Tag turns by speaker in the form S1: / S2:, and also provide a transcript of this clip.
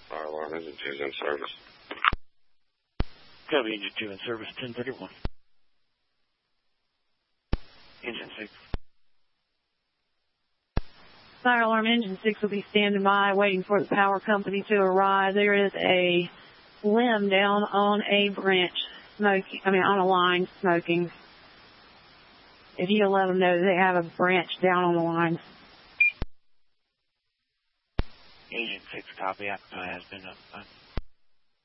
S1: Fire alarm engine 2 is in service.
S2: Copy, engine 2 in service, 1031. Engine 6.
S3: Fire alarm engine 6 will be standing by, waiting for the power company to arrive. There is a limb down on a branch smoking, on a line smoking. If you let them know they have a branch down on the line.
S2: Engine 6, copy. Occupied has been notified.